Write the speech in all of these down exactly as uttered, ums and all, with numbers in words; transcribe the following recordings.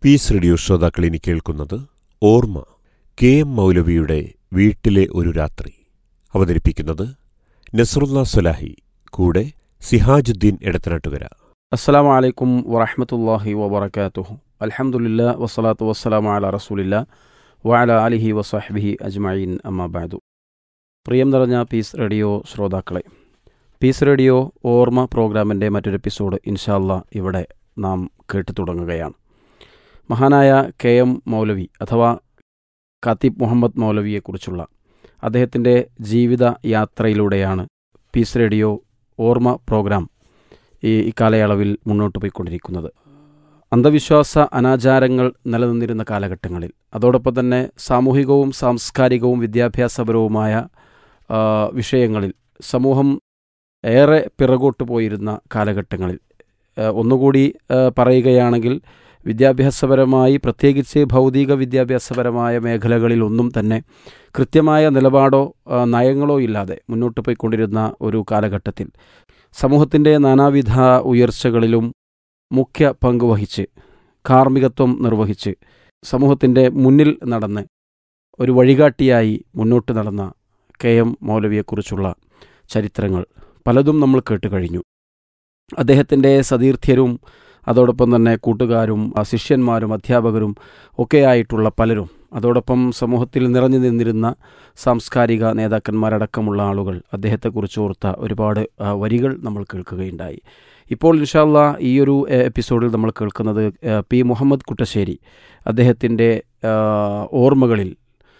Piece radio ശ്രോതാക്കൾ ഇനി കേൾക്കുന്നത് ഓർമ്മ, കെ എം മൗലവിയുടെ വീട്ടിലെ ഒരു രാത്രി. അവതരിപ്പിക്കുന്നത് നസ്റുല്ലാ സ്വലാഹി, കൂടെ സിഹാജുദ്ദീൻ എടത്തനാട്ടുകര. അസ്സലാമു അലൈക്കും വറഹ്മത്തുള്ളാഹി വബറകാതുഹു. അൽഹംദുലില്ലാ വസ്സലാത്തു വസ്സലാമു അലാ റസൂലില്ലാ വഅലാ ആലിഹി വസഹ്ബിഹി അജ്മഈൻ, അമ്മാ ബഅദു. പ്രിയം നിറഞ്ഞ പീസ് റേഡിയോ ശ്രോതാക്കളെ, പീസ് റേഡിയോ ഓർമ്മ പ്രോഗ്രാമിൻ്റെ മറ്റൊരു എപ്പിസോഡ് ഇൻഷാ അല്ലാഹ് ഇവിടെ നാം കേട്ടു തുടങ്ങുകയാണ്. മഹാനായ കെ എം മൗലവി അഥവാ ഖത്തീബ് മുഹമ്മദ് മൗലവിയെക്കുറിച്ചുള്ള അദ്ദേഹത്തിൻ്റെ ജീവിത യാത്രയിലൂടെയാണ് പീസ് റേഡിയോ ഓർമ്മ പ്രോഗ്രാം ഈ ഇക്കാലയളവിൽ മുന്നോട്ട് പോയിക്കൊണ്ടിരിക്കുന്നത്. അന്ധവിശ്വാസ അനാചാരങ്ങൾ നിലനിന്നിരുന്ന കാലഘട്ടങ്ങളിൽ, അതോടൊപ്പം തന്നെ സാമൂഹികവും സാംസ്കാരികവും വിദ്യാഭ്യാസപരവുമായ വിഷയങ്ങളിൽ സമൂഹം ഏറെ പിറകോട്ട് പോയിരുന്ന കാലഘട്ടങ്ങളിൽ, ഒന്നുകൂടി പറയുകയാണെങ്കിൽ വിദ്യാഭ്യാസപരമായി, പ്രത്യേകിച്ച് ഭൗതിക വിദ്യാഭ്യാസപരമായ മേഖലകളിലൊന്നും തന്നെ കൃത്യമായ നിലപാടോ നയങ്ങളോ ഇല്ലാതെ മുന്നോട്ട് പോയിക്കൊണ്ടിരുന്ന ഒരു കാലഘട്ടത്തിൽ സമൂഹത്തിൻ്റെ നാനാവിധ ഉയർച്ചകളിലും മുഖ്യ പങ്ക് വഹിച്ച്, കാർമ്മികത്വം നിർവഹിച്ച്, സമൂഹത്തിൻ്റെ മുന്നിൽ നടന്ന് ഒരു വഴികാട്ടിയായി മുന്നോട്ട് നടന്ന കെ എം മൗലവിയെക്കുറിച്ചുള്ള ചരിത്രങ്ങൾ പലതും നമ്മൾ കേട്ട് കഴിഞ്ഞു. അദ്ദേഹത്തിൻ്റെ സതീർത്ഥ്യരും അതോടൊപ്പം തന്നെ കൂട്ടുകാരും ശിഷ്യന്മാരും അധ്യാപകരും ഒക്കെയായിട്ടുള്ള പലരും, അതോടൊപ്പം സമൂഹത്തിൽ നിറഞ്ഞു നിന്നിരുന്ന സാംസ്കാരിക നേതാക്കന്മാരടക്കമുള്ള ആളുകൾ അദ്ദേഹത്തെക്കുറിച്ച് ഓർത്ത ഒരുപാട് വരികൾ നമ്മൾ കേൾക്കുകയുണ്ടായി. ഇപ്പോൾ ഇൻഷാ അല്ലാഹ് ഈ ഒരു എപ്പിസോഡിൽ നമ്മൾ കേൾക്കുന്നത് പി മുഹമ്മദ് കുട്ടശ്ശേരി അദ്ദേഹത്തിൻ്റെ ഓർമ്മകളിൽ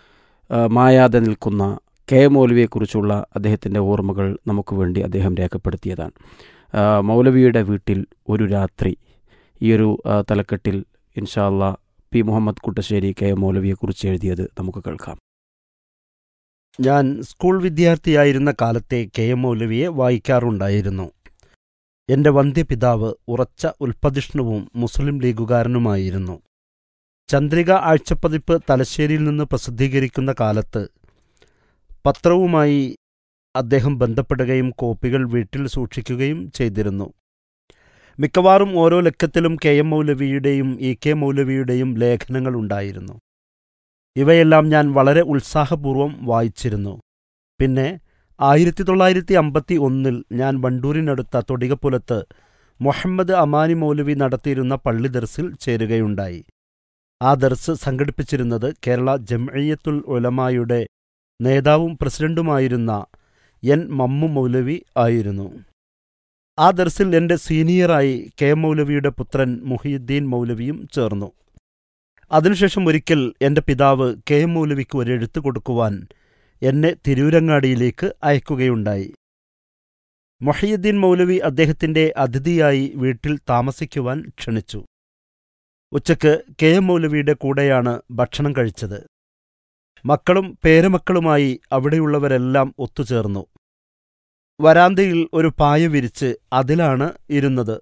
മായാതെ നിൽക്കുന്ന കെ മൗലവിയെക്കുറിച്ചുള്ള അദ്ദേഹത്തിൻ്റെ ഓർമ്മകൾ നമുക്ക് വേണ്ടി അദ്ദേഹം രേഖപ്പെടുത്തിയതാണ്. മൗലവിയുടെ വീട്ടിൽ ഒരു രാത്രി, ഈ ഒരു തലക്കെട്ടിൽ ഇൻഷാ അല്ലാഹ് P Muhammad Kuttassery K M മൗലവിയെക്കുറിച്ച് എഴുതിയത് നമുക്ക് കേൾക്കാം. ഞാൻ സ്കൂൾ വിദ്യാർത്ഥിയായിരുന്ന കാലത്തെ കെ എം മൗലവിയെ വായിക്കാറുണ്ടായിരുന്നു. എൻ്റെ വന്ധ്യപിതാവ് ഉറച്ച ഉൽപ്പതിഷ്ണുവും മുസ്ലിം ലീഗുകാരനുമായിരുന്നു. ചന്ദ്രിക ആഴ്ചപ്പതിപ്പ് തലശ്ശേരിയിൽ നിന്ന് പ്രസിദ്ധീകരിക്കുന്ന കാലത്ത് പത്രവുമായി അദ്ദേഹം ബന്ധപ്പെടുകയും കോപ്പികൾ വീട്ടിൽ സൂക്ഷിക്കുകയും ചെയ്തിരുന്നു. മിക്കവാറും ഓരോ ലക്കത്തിലും കെ എം മൗലവിയുടെയും ഇ കെ മൗലവിയുടെയും ലേഖനങ്ങളുണ്ടായിരുന്നു. ഇവയെല്ലാം ഞാൻ വളരെ ഉത്സാഹപൂർവ്വം വായിച്ചിരുന്നു. പിന്നെ ആയിരത്തി തൊള്ളായിരത്തി അമ്പത്തി ഒന്നിൽ ഞാൻ വണ്ടൂരിനടുത്ത തൊടികപ്പുലത്ത് മുഹമ്മദ് അമാനി മൗലവി നടത്തിയിരുന്ന പള്ളി ദർസിൽ ചേരുകയുണ്ടായി. ആ ദർസ് സംഘടിപ്പിച്ചിരുന്നത് കേരള ജംഇയ്യത്തുൽ ഉലമായുടെ നേതാവും പ്രസിഡന്റുമായിരുന്ന എൻ മമ്മു മൗലവി ആയിരുന്നു. ആ ദർസിൽ എൻ്റെ സീനിയറായി കെ എം മൗലവിയുടെ പുത്രൻ മുഹിയുദ്ദീൻ മൗലവിയും ചേർന്നു. അതിനുശേഷം ഒരിക്കൽ എൻ്റെ പിതാവ് കെ എം മൗലവിക്ക് ഒരു എഴുത്ത് കൊടുക്കുവാൻ എന്നെ തിരൂരങ്ങാടിയിലേക്ക് അയക്കുകയുണ്ടായി. മുഹിയുദ്ദീൻ മൗലവി അദ്ദേഹത്തിൻ്റെ അതിഥിയായി വീട്ടിൽ താമസിക്കുവാൻ ക്ഷണിച്ചു. ഉച്ചക്ക് കെ എം മൗലവിയുടെ കൂടെയാണ് ഭക്ഷണം കഴിച്ചത്. മക്കളും പേരമക്കളുമായി അവിടെയുള്ളവരെല്ലാം ഒത്തുചേർന്നു. വരാന്തയിൽ ഒരു പായ വിരിച്ച് അതിലാണ് ഇരുന്നത്.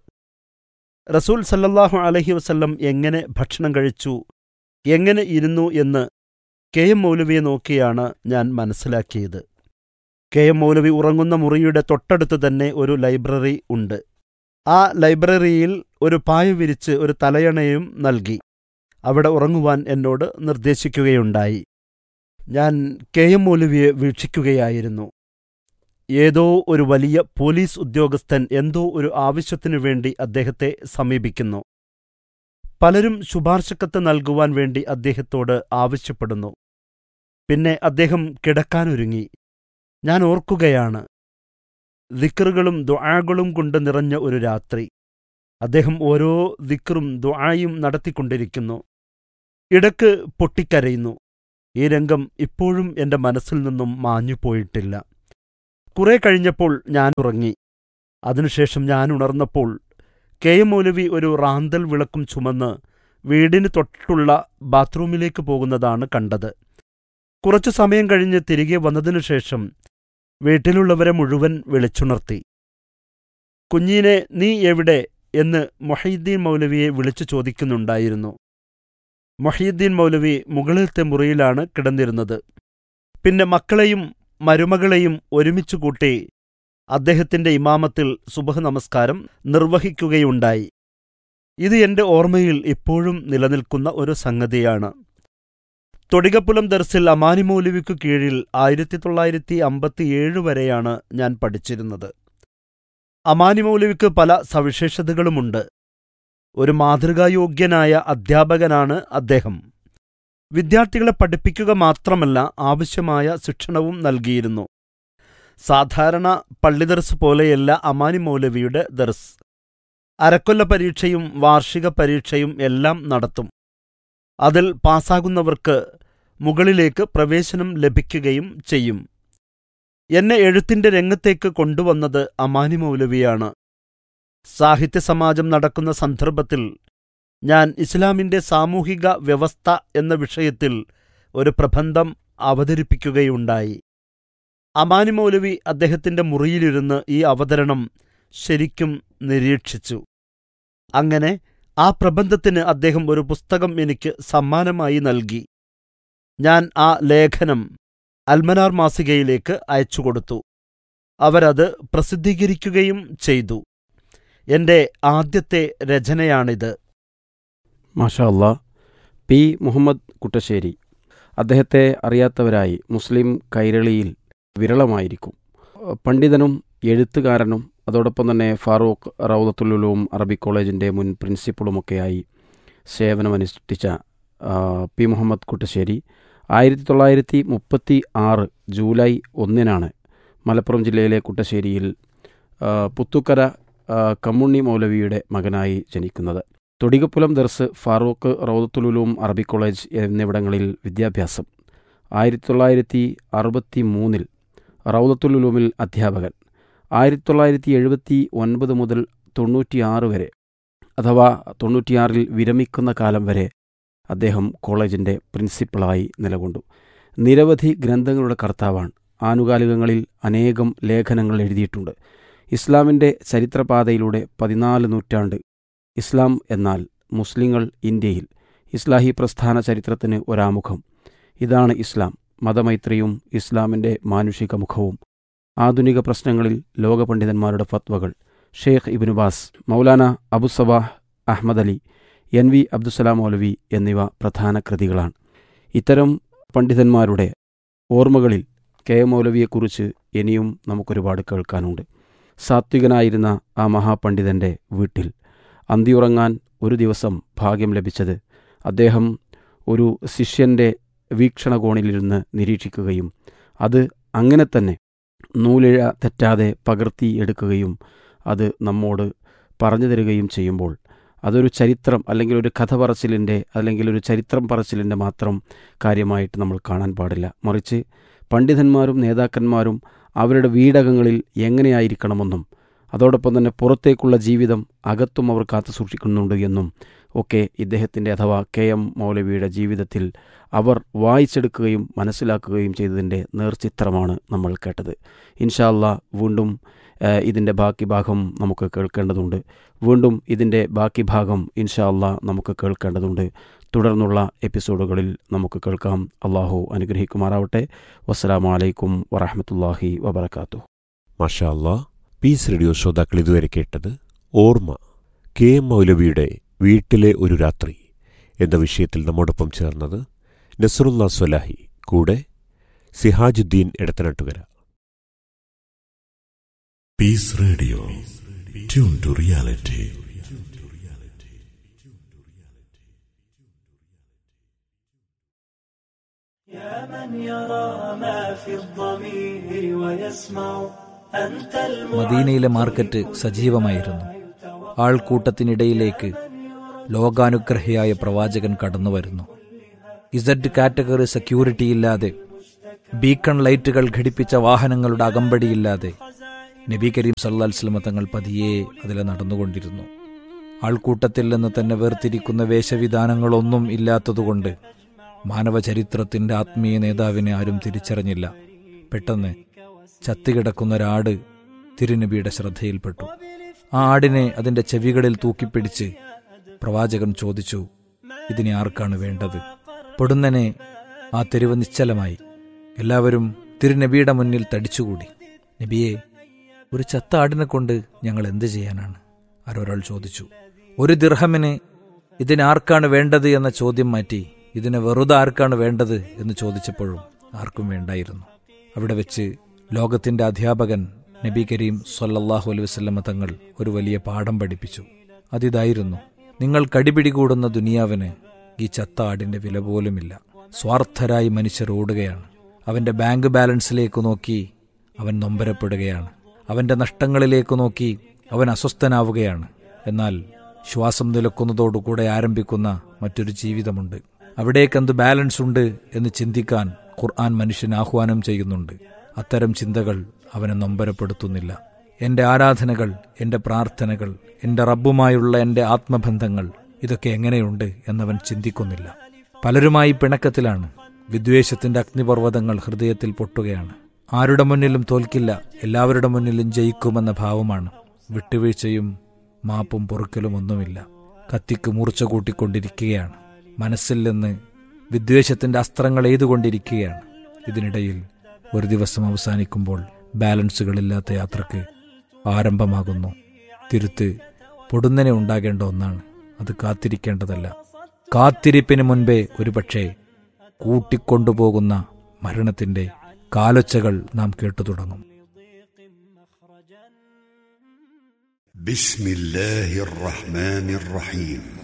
റസൂൽ സല്ലല്ലാഹു അലൈഹി വസല്ലം എങ്ങനെ ഭക്ഷണം കഴിച്ചു, എങ്ങനെ ഇരുന്നു എന്ന് കെ എം മൗലവിയെ നോക്കിയാണ് ഞാൻ മനസ്സിലാക്കിയത്. കെ എം മൗലവി ഉറങ്ങുന്ന മുറിയുടെ തൊട്ടടുത്ത് തന്നെ ഒരു ലൈബ്രറി ഉണ്ട്. ആ ലൈബ്രറിയിൽ ഒരു പായ വിരിച്ച് ഒരു തലയണയും നൽകി അവിടെ ഉറങ്ങുവാൻ എന്നോട് നിർദ്ദേശിക്കുകയുണ്ടായി. ഞാൻ കെ എം മൗലവിയെ വീക്ഷിക്കുകയായിരുന്നു. ഏതോ ഒരു വലിയ പോലീസ് ഉദ്യോഗസ്ഥൻ എന്തോ ഒരു ആവശ്യത്തിനു വേണ്ടി അദ്ദേഹത്തെ സമീപിക്കുന്നു. പലരും ശുപാർശക്കത്ത് നൽകുവാൻ വേണ്ടി അദ്ദേഹത്തോട് ആവശ്യപ്പെടുന്നു. പിന്നെ അദ്ദേഹം കിടക്കാനൊരുങ്ങി. ഞാൻ ഓർക്കുകയാണ്, ദിക്റുകളും ദുആകളും കൊണ്ട് നിറഞ്ഞ ഒരു രാത്രി. അദ്ദേഹം ഓരോ ദിക്റും ദുആയും നടത്തിക്കൊണ്ടിരിക്കുന്നു. ഇടക്ക് പൊട്ടിക്കരയുന്നു. ഈ രംഗം ഇപ്പോഴും എൻ്റെ മനസ്സിൽ നിന്നും മാഞ്ഞുപോയിട്ടില്ല. കുറെ കഴിഞ്ഞപ്പോൾ ഞാൻ ഉറങ്ങി. അതിനുശേഷം ഞാൻ ഉണർന്നപ്പോൾ കെ എം മൗലവി ഒരു റാന്തൽ വിളക്കും ചുമന്ന് വീടിന് തൊട്ടുള്ള ബാത്റൂമിലേക്ക് പോകുന്നതാണ് കണ്ടത്. കുറച്ചു സമയം കഴിഞ്ഞ് തിരികെ വന്നതിനുശേഷം വീട്ടിലുള്ളവരെ മുഴുവൻ വിളിച്ചുണർത്തി. കുഞ്ഞീനെ നീ എവിടെ എന്ന് മുഹീദ്ദീൻ മൗലവിയെ വിളിച്ചു ചോദിക്കുന്നുണ്ടായിരുന്നു. മുഹീദ്ദീൻ മൗലവി മുകളിലത്തെ മുറിയിലാണ് കിടന്നിരുന്നത്. പിന്നെ മക്കളെയും മരുമകളെയും ഒരുമിച്ചു കൂട്ടി അദ്ദേഹത്തിന്റെ ഇമാമത്തിൽ സുബഹ് നമസ്കാരം നിർവഹിക്കുകയുണ്ടായി. ഇത് എൻ്റെ ഓർമ്മയിൽ ഇപ്പോഴും നിലനിൽക്കുന്ന ഒരു സംഗതിയാണ്. തൊടികപ്പുലം ദർസിൽ അമാനി മൗലവിക്കു കീഴിൽ ആയിരത്തി തൊള്ളായിരത്തി അമ്പത്തിയേഴ് വരെയാണ് ഞാൻ പഠിച്ചിരുന്നത്. അമാനി മൗലവിക്ക് പല സവിശേഷതകളുമുണ്ട്. ഒരു മാതൃകായോഗ്യനായ അധ്യാപകനാണ് അദ്ദേഹം. വിദ്യാർത്ഥികളെ പഠിപ്പിക്കുക മാത്രമല്ല, ആവശ്യമായ ശിക്ഷണവും നൽകിയിരുന്നു. സാധാരണ പള്ളി ദർസ് പോലെയല്ല അമാനി മൗലവിയുടെ ദർസ്. അരക്കൊല്ല പരീക്ഷയും വാർഷിക പരീക്ഷയും എല്ലാം നടത്തും. അതിൽ പാസ്സാകുന്നവർക്ക് മുകളിലേക്ക് പ്രവേശനം ലഭിക്കുകയും ചെയ്യും. എന്നെ എഴുത്തിന്റെ രംഗത്തേക്ക് കൊണ്ടുവന്നത് അമാനി മൗലവിയാണ്. സാഹിത്യ സമാജം നടക്കുന്ന സന്ദർഭത്തിൽ ഞാൻ ഇസ്ലാമിന്റെ സാമൂഹിക വ്യവസ്ഥ എന്ന വിഷയത്തിൽ ഒരു പ്രബന്ധം അവതരിപ്പിക്കുകയുണ്ടായി. അമാനി മൗലവി അദ്ദേഹത്തിന്റെ മുറിയിലിരുന്ന് ഈ അവതരണം ശരിക്കും നിരീക്ഷിച്ചു. അങ്ങനെ ആ പ്രബന്ധത്തിന് അദ്ദേഹം ഒരു പുസ്തകം എനിക്ക് സമ്മാനമായി നൽകി. ഞാൻ ആ ലേഖനം അൽമനാർ മാസികയിലേക്ക് അയച്ചുകൊടുത്തു. അവരത് പ്രസിദ്ധീകരിക്കുകയും ചെയ്തു. എന്റെ ആദ്യത്തെ രചനയാണിത്. മാഷാ അല്ലാ. പി മുഹമ്മദ് കുട്ടശ്ശേരി. അദ്ദേഹത്തെ അറിയാത്തവരായി മുസ്ലിം കൈരളിയിൽ വിരളമായിരിക്കും. പണ്ഡിതനും എഴുത്തുകാരനും അതോടൊപ്പം തന്നെ ഫാറൂഖ് റൗദത്തുൽ ഉലൂം അറബിക് കോളേജിൻ്റെ മുൻ പ്രിൻസിപ്പളുമൊക്കെയായി സേവനമനുഷ്ഠിച്ച പി മുഹമ്മദ് കുട്ടശ്ശേരി ആയിരത്തി തൊള്ളായിരത്തി മുപ്പത്തി ആറ് ജൂലൈ ഒന്നിനാണ് മലപ്പുറം ജില്ലയിലെ കുട്ടശ്ശേരിയിൽ പുത്തുക്കര കമ്മുണ്ണി മൗലവിയുടെ മകനായി ജനിക്കുന്നത്. തൊടികപ്പുലം ദർസ്, ഫാറൂഖ് റൗദത്തുൽ ഉലൂം അറബിക് കോളേജ് എന്നിവിടങ്ങളിൽ വിദ്യാഭ്യാസം. ആയിരത്തി തൊള്ളായിരത്തി അറുപത്തി മൂന്നിൽ റൗദത്തുൽ ഉലൂമിൽ അധ്യാപകൻ. ആയിരത്തി തൊള്ളായിരത്തി എഴുപത്തി ഒൻപത് മുതൽ തൊണ്ണൂറ്റിയാറ് വരെ അഥവാ തൊണ്ണൂറ്റിയാറിൽ വിരമിക്കുന്ന കാലം വരെ അദ്ദേഹം കോളേജിൻ്റെ പ്രിൻസിപ്പളായി നിലകൊണ്ടു. നിരവധി ഗ്രന്ഥങ്ങളുടെ കർത്താവാണ്. ആനുകാലികങ്ങളിൽ അനേകം ലേഖനങ്ങൾ എഴുതിയിട്ടുണ്ട്. ഇസ്ലാമിൻ്റെ ചരിത്രപാതയിലൂടെ പതിനാല് നൂറ്റാണ്ട്. ഇസ്ലാം എന്നാൽ മുസ്ലിങ്ങൾ ഇന്ത്യയിൽ. ഇസ്ലാഹി പ്രസ്ഥാന ചരിത്രത്തിന് ഒരാമുഖം. ഇതാണ് ഇസ്ലാം. മതമൈത്രിയും ഇസ്ലാമിൻ്റെ മാനുഷിക മുഖവും. ആധുനിക പ്രശ്നങ്ങളിൽ ലോകപണ്ഡിതന്മാരുടെ ഫത്വകൾ. Sheikh Ibnu bass, Maulana അബുസവാഹ് Ahmad Ali, N V Abdussalam മൗലവി എന്നിവ പ്രധാന കൃതികളാണ്. ഇത്തരം പണ്ഡിതന്മാരുടെ ഓർമ്മകളിൽ കെ എം മൗലവിയെക്കുറിച്ച് ഇനിയും നമുക്കൊരുപാട് കേൾക്കാനുണ്ട്. സാത്വികനായിരുന്ന ആ മഹാപണ്ഡിതൻ്റെ വീട്ടിൽ അന്തിയുറങ്ങാൻ ഒരു ദിവസം ഭാഗ്യം ലഭിച്ചത് അദ്ദേഹം ഒരു ശിഷ്യൻ്റെ വീക്ഷണകോണിലിരുന്ന് നിരീക്ഷിക്കുകയും അത് അങ്ങനെ തന്നെ നൂലിഴ തെറ്റാതെ പകർത്തിയെടുക്കുകയും അത് നമ്മോട് പറഞ്ഞു തരികയും ചെയ്യുമ്പോൾ അതൊരു ചരിത്രം അല്ലെങ്കിൽ ഒരു കഥ പറച്ചിലിൻ്റെ അല്ലെങ്കിൽ ഒരു ചരിത്രം പറച്ചിലിൻ്റെ മാത്രം കാര്യമായിട്ട് നമ്മൾ കാണാൻ പാടില്ല. മറിച്ച് പണ്ഡിതന്മാരും നേതാക്കന്മാരും അവരുടെ വീടകങ്ങളിൽ എങ്ങനെയായിരിക്കണമെന്നും അതോടൊപ്പം തന്നെ പുറത്തേക്കുള്ള ജീവിതം അകത്തും അവർ കാത്തു സൂക്ഷിക്കുന്നുണ്ട് എന്നും ഒക്കെ ഇദ്ദേഹത്തിൻ്റെ അഥവാ കെ എം മൗലവിയുടെ ജീവിതത്തിൽ അവർ വായിച്ചെടുക്കുകയും മനസ്സിലാക്കുകയും ചെയ്തതിൻ്റെ നേർചിത്രമാണ് നമ്മൾ കേട്ടത്. ഇൻഷാ അല്ലാ വീണ്ടും ഇതിൻ്റെ ബാക്കി ഭാഗം നമുക്ക് കേൾക്കേണ്ടതുണ്ട്. വീണ്ടും ഇതിൻ്റെ ബാക്കി ഭാഗം ഇൻഷാ അല്ലാ നമുക്ക് കേൾക്കേണ്ടതുണ്ട്. തുടർന്നുള്ള എപ്പിസോഡുകളിൽ നമുക്ക് കേൾക്കാം. അള്ളാഹു അനുഗ്രഹിക്കുമാറാവട്ടെ. വസ്സലാമു അലൈക്കും വറഹ്മത്തുള്ളാഹി വബറകാതുഹു. മാഷാ അല്ലാ. പീസ് റേഡിയോ ശ്രോതാക്കൾ ഇതുവരെ കേട്ടത് ഓർമ്മ, കെ എം മൗലവിയുടെ വീട്ടിലെ ഒരു രാത്രി എന്ന വിഷയത്തിൽ നമ്മോടൊപ്പം ചേർന്നത് നസ്റുല്ലാ സ്വലാഹി, കൂടെ Sihajuddin Edathanattukara. Piece radio, tune to reality. മദീനയിലെ മാർക്കറ്റ് സജീവമായിരുന്നു. ആൾക്കൂട്ടത്തിനിടയിലേക്ക് ലോകാനുഗ്രഹിയായ പ്രവാചകൻ കടന്നുവരുന്നു. ഇസഡ് കാറ്റഗറി സെക്യൂരിറ്റിയില്ലാതെ, ബീക്കൺ ലൈറ്റുകൾ ഘടിപ്പിച്ച വാഹനങ്ങളുടെ അകമ്പടിയില്ലാതെ നബി കരീം സല്ലല്ലാഹു അലൈഹി വസല്ലം തങ്ങൾ പതിയെ അതിലെ നടന്നുകൊണ്ടിരുന്നു. ആൾക്കൂട്ടത്തിൽ നിന്ന് തന്നെ വേർതിരിക്കുന്ന വേഷവിധാനങ്ങളൊന്നും ഇല്ലാത്തതുകൊണ്ട് മാനവചരിത്രത്തിന്റെ ആത്മീയ നേതാവിനെ ആരും തിരിച്ചറിഞ്ഞില്ല. പെട്ടെന്ന് ചത്തുകിടക്കുന്ന ഒരാട് തിരുനബിയുടെ ശ്രദ്ധയിൽപ്പെട്ടു. ആ ആടിനെ അതിന്റെ ചെവികളിൽ തൂക്കിപ്പിടിച്ച് പ്രവാചകൻ ചോദിച്ചു, ഇതിനെ ആർക്കാണ് വേണ്ടത്? പൊടുന്നനെ ആ തെരുവ് നിശ്ചലമായി. എല്ലാവരും തിരുനബിയുടെ മുന്നിൽ തടിച്ചുകൂടി. നബിയെ, ഒരു ചത്ത ആടിനെ കൊണ്ട് ഞങ്ങൾ എന്ത് ചെയ്യാനാണ്? ആരൊരാൾ ചോദിച്ചു. ഒരു ദിർഹമിന് ഇതിനാർക്കാണ് വേണ്ടത് എന്ന ചോദ്യം മാറ്റി ഇതിന് വെറുതെ ആർക്കാണ് വേണ്ടത് എന്ന് ചോദിച്ചപ്പോഴും ആർക്കും വേണ്ടായിരുന്നു. അവിടെ വെച്ച് ലോകത്തിന്റെ അധ്യാപകൻ നബി കരീം സ്വല്ലല്ലാഹു അലൈഹി വസല്ലമ തങ്ങൾ ഒരു വലിയ പാഠം പഠിപ്പിച്ചു. അതിതായിരുന്നു: നിങ്ങൾ കടിപിടികൂടുന്ന ദുനിയാവിന് ഈ ചത്ത ആടിന്റെ വില പോലുമില്ല. സ്വാർത്ഥരായി മനുഷ്യർ ഓടുകയാണ്. അവന്റെ ബാങ്ക് ബാലൻസിലേക്ക് നോക്കി അവൻ നൊമ്പരപ്പെടുകയാണ്. അവന്റെ നഷ്ടങ്ങളിലേക്ക് നോക്കി അവൻ അസ്വസ്ഥനാവുകയാണ്. എന്നാൽ ശ്വാസം നിലക്കുന്നതോടുകൂടെ ആരംഭിക്കുന്ന മറ്റൊരു ജീവിതമുണ്ട്. അവിടേക്കെന്ത് ബാലൻസ് ഉണ്ട് എന്ന് ചിന്തിക്കാൻ ഖുർആൻ മനുഷ്യന് ആഹ്വാനം ചെയ്യുന്നുണ്ട്. അത്തരം ചിന്തകൾ അവനെ നൊമ്പരപ്പെടുത്തുന്നില്ല. എൻ്റെ ആരാധനകൾ, എൻ്റെ പ്രാർത്ഥനകൾ, എൻ്റെ റബ്ബുമായുള്ള എൻ്റെ ആത്മബന്ധങ്ങൾ, ഇതൊക്കെ എങ്ങനെയുണ്ട് എന്നവൻ ചിന്തിക്കുന്നില്ല. പലരുമായി പിണക്കത്തിലാണ്. വിദ്വേഷത്തിന്റെ അഗ്നിപർവ്വതങ്ങൾ ഹൃദയത്തിൽ പൊട്ടുകയാണ്. ആരുടെ മുന്നിലും തോൽക്കില്ല, എല്ലാവരുടെ മുന്നിലും ജയിക്കുമെന്ന ഭാവമാണ്. വിട്ടുവീഴ്ചയും മാപ്പും പൊറുക്കലും ഒന്നുമില്ല. കത്തിക്ക് മൂർച്ച കൂട്ടിക്കൊണ്ടിരിക്കുകയാണ്. മനസ്സിൽ നിന്ന് വിദ്വേഷത്തിന്റെ അസ്ത്രങ്ങൾ എയ്തുകൊണ്ടിരിക്കുകയാണ്. ഇതിനിടയിൽ ഒരു ദിവസം അവസാനിക്കുമ്പോൾ ബാലൻസുകളില്ലാത്ത യാത്രക്ക് ആരംഭമാകുന്നു. തിരുത്ത് പൊടുന്നനെ ഉണ്ടാകേണ്ട ഒന്നാണ്. അത് കാത്തിരിക്കേണ്ടതല്ല. കാത്തിരിപ്പിന് മുൻപേ ഒരുപക്ഷെ കൂട്ടിക്കൊണ്ടുപോകുന്ന മരണത്തിന്റെ കാലൊച്ചകൾ നാം കേട്ടു തുടങ്ങും. ബിസ്മില്ലാഹിർ റഹ്മാനിർ റഹീം.